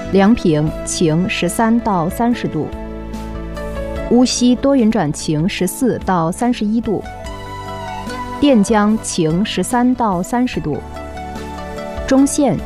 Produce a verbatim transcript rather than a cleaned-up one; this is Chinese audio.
梁平晴十三到三十度，乌溪多云转晴十四到三十一度，垫江晴十三到三十度，中线